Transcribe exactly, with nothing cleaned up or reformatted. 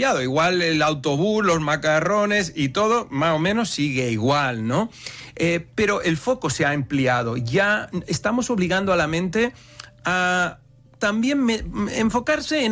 cambiado. Igual el autobús, los macarrones y todo, más o menos sigue igual, ¿no? Eh, pero el foco se ha ampliado. Ya estamos obligando a la mente a también me, enfocarse en